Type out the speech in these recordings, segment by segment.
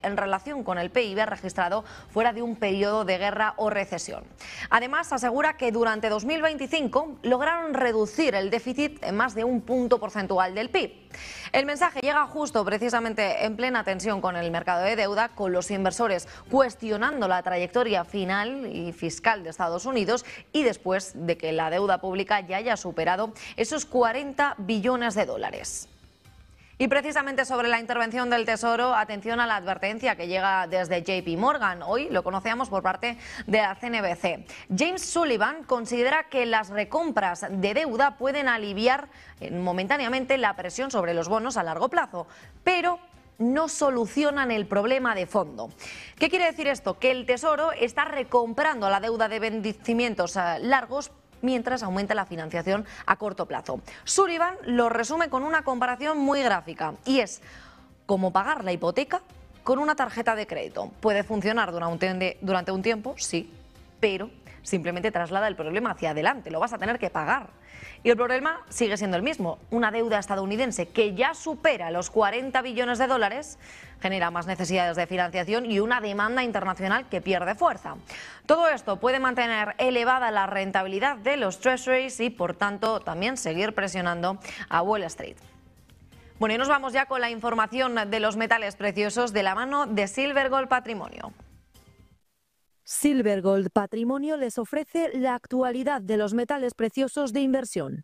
en relación con el PIB registrado fuera de un periodo de guerra o recesión. Además, asegura que durante 2025 lograron reducir el déficit en más de un punto porcentual del PIB. El mensaje llega justo precisamente en plena tensión con el mercado de deuda, con los inversores cuestionando la trayectoria final y fiscal de Estados Unidos y después de que la deuda pública ya haya superado esos 40 billones de dólares. Y precisamente sobre la intervención del Tesoro, atención a la advertencia que llega desde JP Morgan. Hoy lo conocíamos por parte de la CNBC. James Sullivan considera que las recompras de deuda pueden aliviar momentáneamente la presión sobre los bonos a largo plazo, pero no solucionan el problema de fondo. ¿Qué quiere decir esto? Que el Tesoro está recomprando la deuda de vencimientos largos mientras aumenta la financiación a corto plazo. Sullivan lo resume con una comparación muy gráfica y es como pagar la hipoteca con una tarjeta de crédito. Puede funcionar durante un tiempo, sí, pero simplemente traslada el problema hacia adelante, lo vas a tener que pagar. Y el problema sigue siendo el mismo. Una deuda estadounidense que ya supera los 40 billones de dólares genera más necesidades de financiación y una demanda internacional que pierde fuerza. Todo esto puede mantener elevada la rentabilidad de los treasuries y, por tanto, también seguir presionando a Wall Street. Bueno, y nos vamos ya con la información de los metales preciosos de la mano de Silver Gold Patrimonio. Silver Gold Patrimonio les ofrece la actualidad de los metales preciosos de inversión.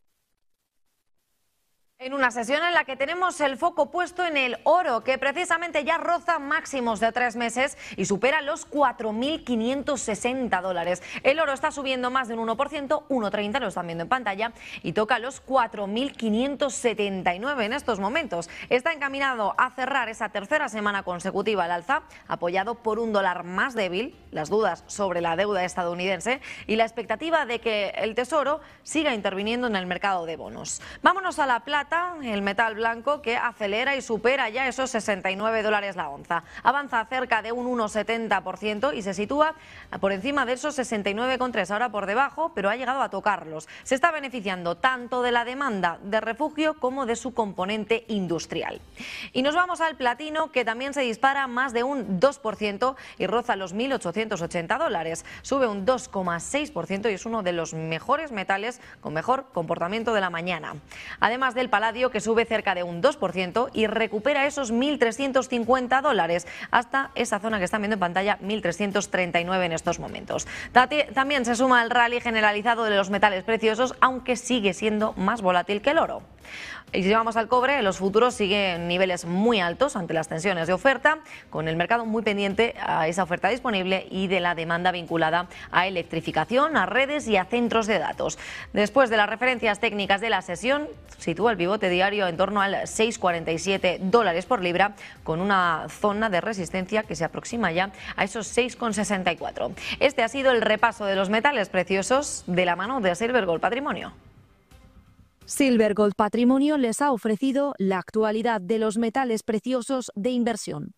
En una sesión en la que tenemos el foco puesto en el oro, que precisamente ya roza máximos de 3 meses y supera los 4.560 dólares. El oro está subiendo más de un 1%, 1,30 lo están viendo en pantalla, y toca los 4.579 en estos momentos. Está encaminado a cerrar esa tercera semana consecutiva al alza, apoyado por un dólar más débil, las dudas sobre la deuda estadounidense y la expectativa de que el Tesoro siga interviniendo en el mercado de bonos. Vámonos a la plata, el metal blanco, que acelera y supera ya esos 69 dólares la onza. Avanza cerca de un 1,70% y se sitúa por encima de esos 69,3, ahora por debajo, pero ha llegado a tocarlos. Se está beneficiando tanto de la demanda de refugio como de su componente industrial. Y nos vamos al platino, que también se dispara más de un 2% y roza los 1.880 dólares. Sube un 2,6% y es uno de los mejores metales con mejor comportamiento de la mañana. Además del paladio, que sube cerca de un 2% y recupera esos 1.350 dólares hasta esa zona que están viendo en pantalla, 1.339 en estos momentos. También se suma al rally generalizado de los metales preciosos, aunque sigue siendo más volátil que el oro. Y si vamos al cobre, los futuros siguen en niveles muy altos ante las tensiones de oferta, con el mercado muy pendiente a esa oferta disponible y de la demanda vinculada a electrificación, a redes y a centros de datos. Después de las referencias técnicas de la sesión, sitúa el pivote diario en torno al 6,47 dólares por libra, con una zona de resistencia que se aproxima ya a esos 6,64. Este ha sido el repaso de los metales preciosos de la mano de Silver Gold Patrimonio. Silver Gold Patrimonio les ha ofrecido la actualidad de los metales preciosos de inversión.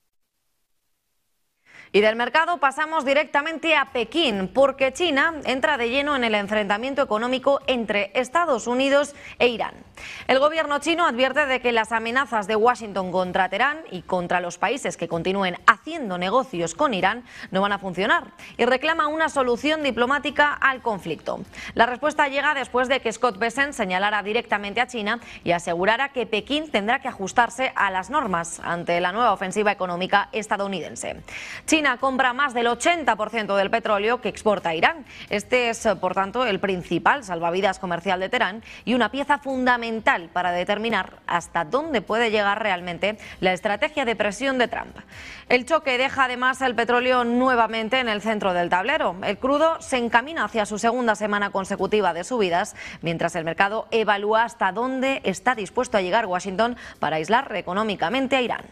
Y del mercado pasamos directamente a Pekín, porque China entra de lleno en el enfrentamiento económico entre Estados Unidos e Irán. El gobierno chino advierte de que las amenazas de Washington contra Teherán y contra los países que continúen haciendo negocios con Irán no van a funcionar y reclama una solución diplomática al conflicto. La respuesta llega después de que Scott Bessent señalara directamente a China y asegurara que Pekín tendrá que ajustarse a las normas ante la nueva ofensiva económica estadounidense. China compra más del 80% del petróleo que exporta a Irán. Este es, por tanto, el principal salvavidas comercial de Teherán y una pieza fundamental para determinar hasta dónde puede llegar realmente la estrategia de presión de Trump. El choque deja además el petróleo nuevamente en el centro del tablero. El crudo se encamina hacia su segunda semana consecutiva de subidas, mientras el mercado evalúa hasta dónde está dispuesto a llegar Washington para aislar económicamente a Irán.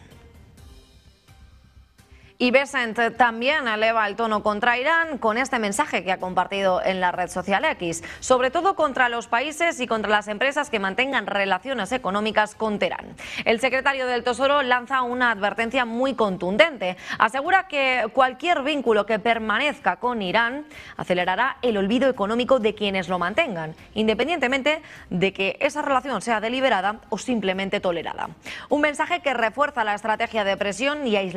Y Bessent también eleva el tono contra Irán con este mensaje que ha compartido en la red social X, sobre todo contra los países y contra las empresas que mantengan relaciones económicas con Teherán. El secretario del Tesoro lanza una advertencia muy contundente. Asegura que cualquier vínculo que permanezca con Irán acelerará el olvido económico de quienes lo mantengan, independientemente de que esa relación sea deliberada o simplemente tolerada. Un mensaje que refuerza la estrategia de presión y aislamiento